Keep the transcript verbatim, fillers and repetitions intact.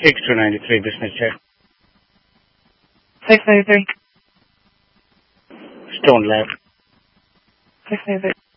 X two ninety-three business jet. six ninety-three. Stone Lab. six ninety-three.